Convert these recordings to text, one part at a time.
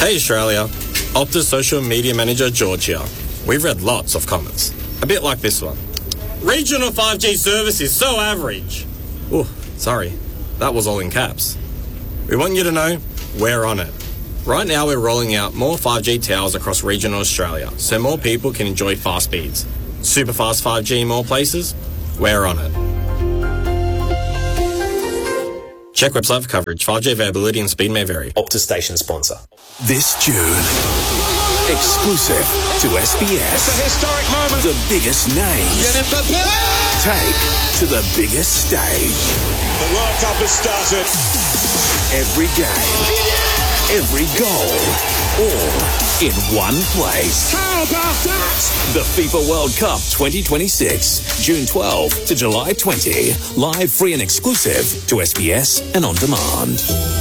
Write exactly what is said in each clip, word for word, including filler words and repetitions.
Hey Australia, Optus social media manager George here. We've read lots of comments, a bit like this one. Regional five G service is so average. Oh, sorry, that was all in caps. We want you to know we're on it. Right now we're rolling out more five G towers across regional Australia so more people can enjoy fast speeds. Super fast five G in more places? We're on it. Check website for coverage. five G availability and speed may vary. Optus station sponsor. This June, exclusive to S B S. It's a historic moment. The biggest names take to the biggest stage. The World Cup has started. Every game, every goal, all in one place. How about that? The FIFA World Cup twenty twenty-six, June twelfth to July twentieth. Live, free and exclusive to S B S and on demand.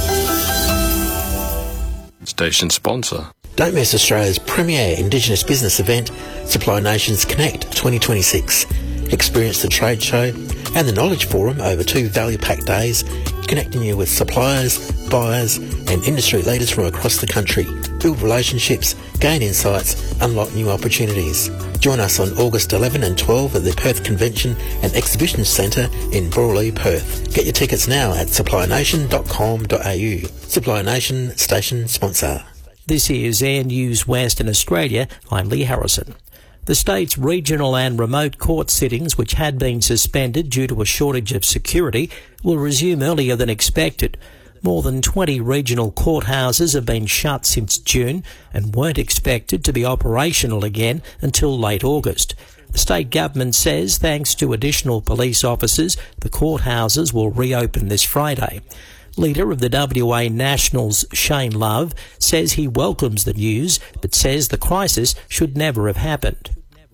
Station sponsor. Don't miss Australia's premier Indigenous business event, Supply Nations Connect twenty twenty-six. Experience the trade show and the Knowledge Forum over two value-packed days, connecting you with suppliers, buyers and industry leaders from across the country. Build relationships, gain insights, unlock new opportunities. Join us on August eleventh and twelfth at the Perth Convention and Exhibition Centre in Broorlee, Perth. Get your tickets now at supply nation dot com dot a u. Supply Nation station sponsor. This is Air News Western Australia. I'm Lee Harrison. The state's regional and remote court sittings, which had been suspended due to a shortage of security, will resume earlier than expected. More than twenty regional courthouses have been shut since June and weren't expected to be operational again until late August. The state government says thanks to additional police officers, the courthouses will reopen this Friday. Leader of the W A Nationals, Shane Love, says he welcomes the news, but says the crisis should never have happened.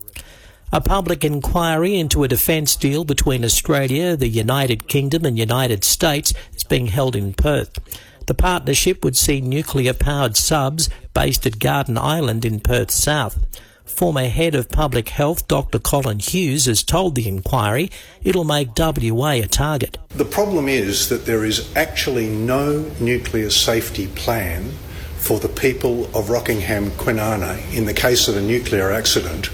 A public inquiry into a defence deal between Australia, the United Kingdom and United States is being held in Perth. The partnership would see nuclear-powered subs based at Garden Island in Perth South. Former Head of Public Health, Doctor Colin Hughes, has told the inquiry it'll make W A a target. The problem is that there is actually no nuclear safety plan for the people of Rockingham, Kwinana in the case of a nuclear accident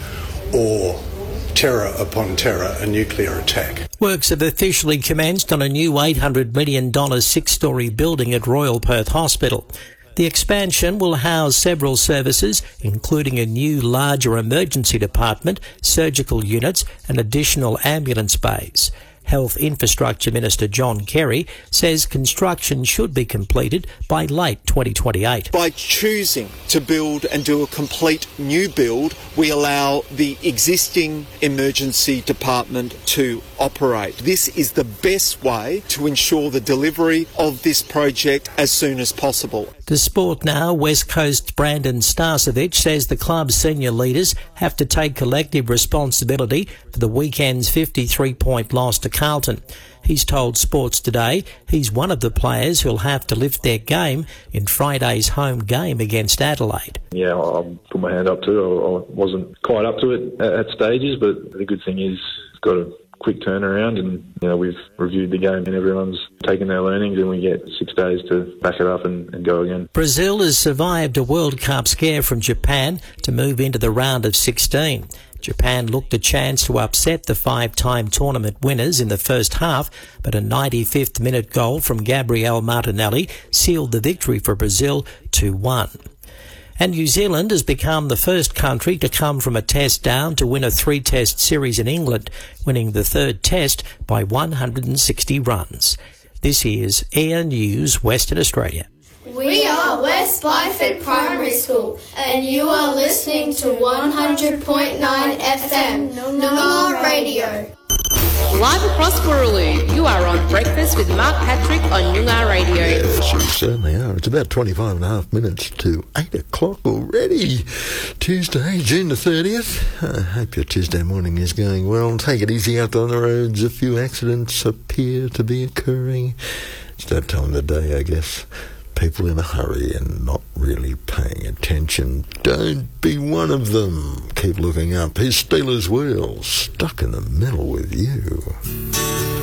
or terror upon terror, a nuclear attack. Works have officially commenced on a new eight hundred million dollars six-storey building at Royal Perth Hospital. The expansion will house several services, including a new larger emergency department, surgical units and additional ambulance bays. Health Infrastructure Minister John Kerry says construction should be completed by late twenty twenty-eight. By choosing to build and do a complete new build, we allow the existing emergency department to operate. This is the best way to ensure the delivery of this project as soon as possible. To sport now, West Coast's Brandon Starcevich says the club's senior leaders have to take collective responsibility for the weekend's fifty-three point loss to Carlton. He's told Sports Today he's one of the players who'll have to lift their game in Friday's home game against Adelaide. Yeah, I'll put my hand up to it. I wasn't quite up to it at stages, but the good thing is it's got a quick turnaround and, you know, we've reviewed the game and everyone's taken their learnings and we get six days to back it up and, and go again. Brazil has survived a World Cup scare from Japan to move into the round of sixteen. Japan looked a chance to upset the five-time tournament winners in the first half, but a ninety-fifth minute goal from Gabriel Martinelli sealed the victory for Brazil two one. And New Zealand has become the first country to come from a test down to win a three-test series in England, winning the third test by one hundred sixty runs. This is Air News Western Australia. We are West Byford Primary School, and you are listening to one hundred point nine F M, Noongar Radio. Live across Boorloo, you are on Breakfast with Mark Patrick on Noongar Radio. Yes, you certainly are. It's about twenty-five and a half minutes to eight o'clock already. Tuesday, June the thirtieth. I hope your Tuesday morning is going well. Take it easy out on the roads. A few accidents appear to be occurring. It's that time of the day, I guess. People in a hurry and not really paying attention. Don't be one of them. Keep looking up. His Steelers wheel stuck in the middle with you.